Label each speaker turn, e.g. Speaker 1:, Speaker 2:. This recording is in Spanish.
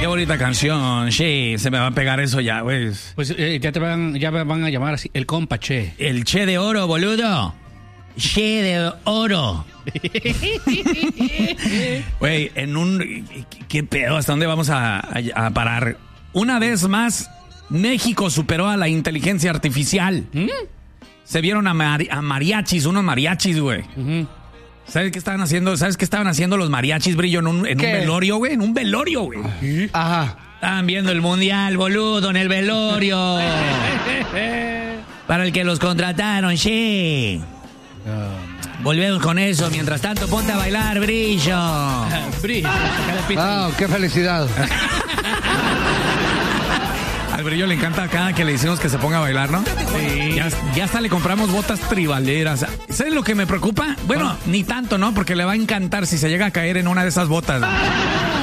Speaker 1: qué bonita canción. Sí, se me va a pegar eso ya, güey.
Speaker 2: Pues ya me van a llamar así, el compa Che.
Speaker 1: El Che de oro, boludo. Che de oro. Güey, ¿qué pedo? ¿Hasta dónde vamos a parar? Una vez más, México superó a la inteligencia artificial. Se vieron a mariachis, unos mariachis, güey. ¿Sabes qué estaban haciendo? ¿Sabes qué estaban haciendo los mariachis, Brillo, en un velorio, güey? En un velorio, güey.
Speaker 3: Ajá.
Speaker 1: Estaban viendo el mundial, boludo, en el velorio. Para el que los contrataron, sí. Volvemos con eso. Mientras tanto, ponte a bailar, Brillo.
Speaker 2: Brillo.
Speaker 3: ¡Qué felicidad!
Speaker 1: Al Brillo le encanta cada que le decimos que se ponga a bailar, ¿no? Sí. Ya hasta le compramos botas tribaleras. ¿Sabes lo que me preocupa? Bueno, ni tanto, ¿no? Porque le va a encantar si se llega a caer en una de esas botas, ¿no?